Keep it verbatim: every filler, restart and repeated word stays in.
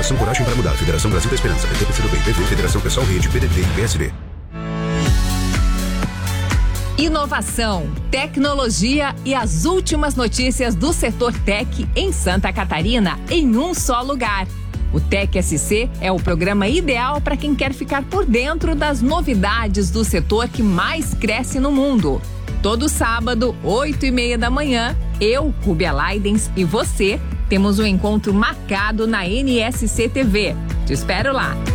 Fundação Coragem para Mudar. Federação Brasil da Esperança. P T, P C do B, P V, Federação Pessoal Rede, P D T e P S D. Inovação, tecnologia e as últimas notícias do setor tech em Santa Catarina em um só lugar. O Tech S C é o programa ideal para quem quer ficar por dentro das novidades do setor que mais cresce no mundo. Todo sábado, oito e meia da manhã, eu, Rubia Leidens e você temos um encontro marcado na N S C T V. Te espero lá.